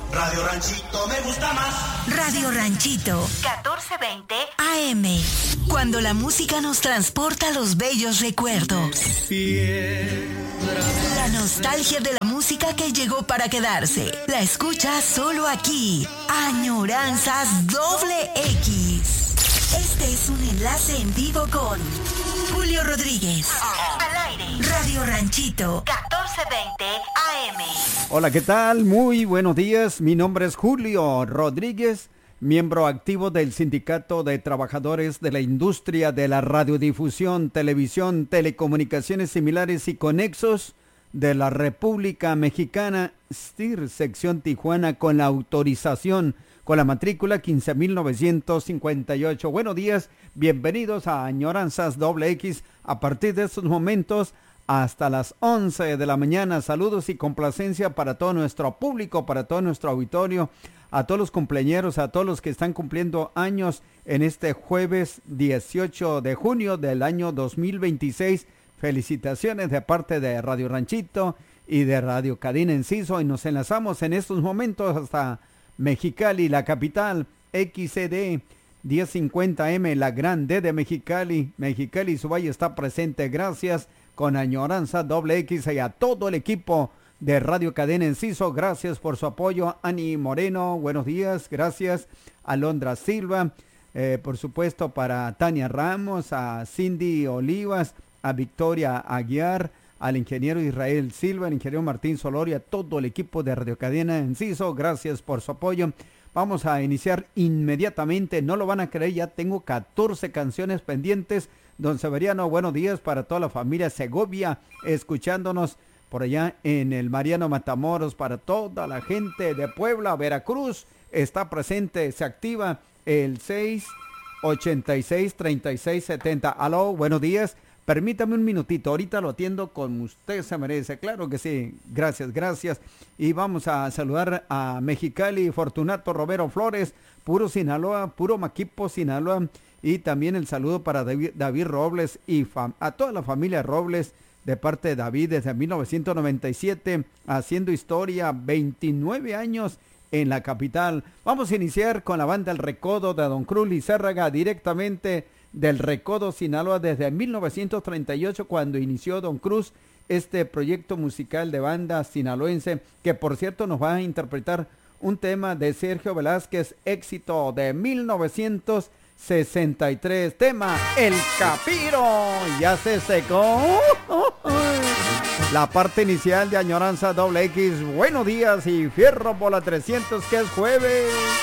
Radio Ranchito me gusta más. Radio Ranchito, 1420 AM. Cuando la música nos transporta a los bellos recuerdos. La nostalgia de la música que llegó para quedarse. La escuchas solo aquí. Añoranzas Doble X. Este es un enlace en vivo con Julio Rodríguez. Al aire. Radio Ranchito, 1420 AM. Hola, ¿qué tal? Muy buenos días. Mi nombre es Julio Rodríguez, miembro activo del Sindicato de Trabajadores de la Industria de la Radiodifusión, Televisión, Telecomunicaciones Similares y Conexos de la República Mexicana, STIR, sección Tijuana, con la autorización, con la matrícula 15.958. Buenos días, bienvenidos a Añoranzas Doble X. A partir de estos momentos hasta las 11 de la mañana, saludos y complacencia para todo nuestro público, para todo nuestro auditorio, a todos los cumpleañeros, a todos los que están cumpliendo años en este jueves 18 de junio del año 2026. Felicitaciones de parte de Radio Ranchito y de Radio Cadena Enciso, y nos enlazamos en estos momentos hasta Mexicali, la capital, XCD 1050M, la Gran D de Mexicali. Mexicali y su valle está presente, gracias, con Añoranza Doble X, y a todo el equipo de Radio Cadena Enciso, gracias por su apoyo. Ani Moreno, buenos días, gracias. Alondra Silva, por supuesto para Tania Ramos, a Cindy Olivas, a Victoria Aguiar, al ingeniero Israel Silva, al ingeniero Martín Solorio, a todo el equipo de Radio Cadena Enciso, gracias por su apoyo. Vamos a iniciar inmediatamente, no lo van a creer, ya tengo 14 canciones pendientes. Don Severiano, buenos días para toda la familia Segovia, escuchándonos por allá en el Mariano Matamoros, para toda la gente de Puebla, Veracruz, está presente, se activa el 686-3670. Aló, buenos días. Permítame un minutito, ahorita lo atiendo como usted se merece. Claro que sí, gracias, gracias. Y vamos a saludar a Mexicali, Fortunato Romero Flores, puro Sinaloa, puro Maquipo, Sinaloa. Y también el saludo para David Robles y a toda la familia Robles, de parte de David, desde 1997, haciendo historia, 29 años en la capital. Vamos a iniciar con la banda El Recodo de Don Cruz Lizárraga, directamente del Recodo, Sinaloa, desde 1938, cuando inició Don Cruz este proyecto musical de banda sinaloense, que por cierto nos va a interpretar un tema de Sergio Velázquez, éxito de 1963, tema El Capiro. Ya se secó la parte inicial de Añoranza Doble X. Buenos días y fierro por la 300, que es jueves.